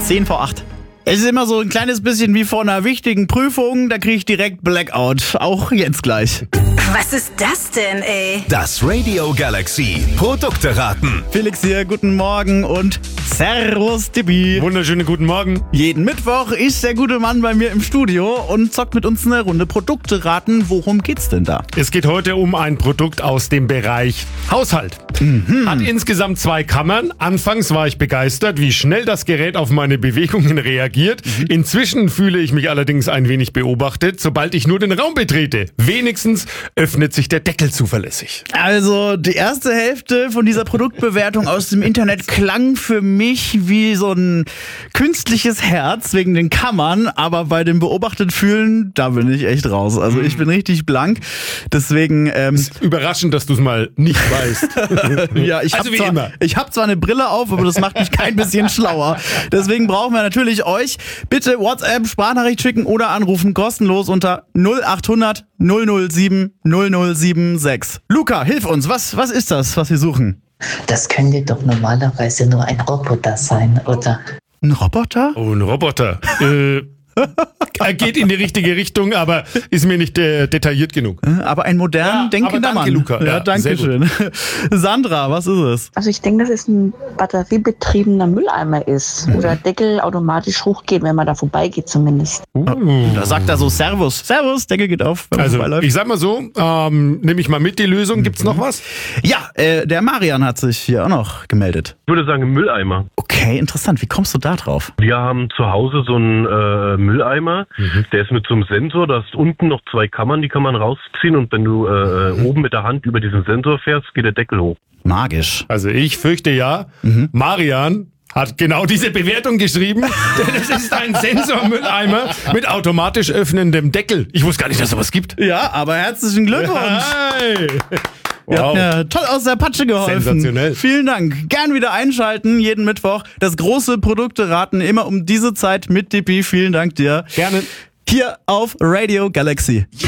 10 vor 8. Es ist immer so ein kleines bisschen wie vor einer wichtigen Prüfung, da kriege ich direkt Blackout. Auch jetzt gleich. Was ist das denn, ey? Das Radio Galaxy Produkte raten. Felix hier, guten Morgen und Servus, Tippi. Wunderschönen guten Morgen. Jeden Mittwoch ist der gute Mann bei mir im Studio und zockt mit uns eine Runde Produkte raten. Worum geht's denn da? Es geht heute um ein Produkt aus dem Bereich Haushalt. Hat insgesamt 2 Kammern. Anfangs war ich begeistert, wie schnell das Gerät auf meine Bewegungen reagiert. Inzwischen fühle ich mich allerdings ein wenig beobachtet, sobald ich nur den Raum betrete. Wenigstens öffnet sich der Deckel zuverlässig. Also die erste Hälfte von dieser Produktbewertung aus dem Internet klang für mich wie so ein künstliches Herz wegen den Kammern, aber bei dem beobachtet fühlen, da bin ich echt raus. Also ich bin richtig blank, deswegen... Ist überraschend, dass du es mal nicht weißt. Ja, ich Also wie habe immer. zwar eine Brille auf, aber das macht mich kein bisschen schlauer. Deswegen brauchen wir natürlich euch. Bitte WhatsApp, Sprachnachricht schicken oder anrufen, kostenlos unter 0800 007 0076. Luca, hilf uns. Was ist das, was wir suchen? Das könnte doch normalerweise nur ein Roboter sein, oder? Ein Roboter? Oh, ein Roboter. Er geht in die richtige Richtung, aber ist mir nicht detailliert genug. Aber ein modern denkender aber danke, Mann. Luca. Ja, Ja, danke sehr schön. Sandra, was ist es? Also ich denke, dass es ein batteriebetriebener Mülleimer ist, wo der Deckel automatisch hochgeht, wenn man da vorbeigeht zumindest. Da sagt er so Servus. Servus, Deckel geht auf, wenn man Also, vorbeiläuft. ich sag mal so, nehme ich mal mit die Lösung. Gibt's noch was? Ja, der Marian hat sich hier auch noch gemeldet. Ich würde sagen Mülleimer. Okay, interessant. Wie kommst du da drauf? Wir haben zu Hause so einen Mülleimer, der ist mit so einem Sensor, da ist unten noch 2 Kammern, die kann man rausziehen und wenn du oben mit der Hand über diesen Sensor fährst, geht der Deckel hoch. Magisch. Also ich fürchte ja, Marian hat genau diese Bewertung geschrieben, denn es ist ein Sensormülleimer mit automatisch öffnendem Deckel. Ich wusste gar nicht, dass es sowas gibt. Ja, aber herzlichen Glückwunsch. Hey. Ihr habt Wow. mir toll aus der Patsche geholfen. Sensationell. Vielen Dank. Gern wieder einschalten, jeden Mittwoch. Das große Produkte raten, immer um diese Zeit mit Dippi. Vielen Dank dir. Gerne. Hier auf Radio Galaxy.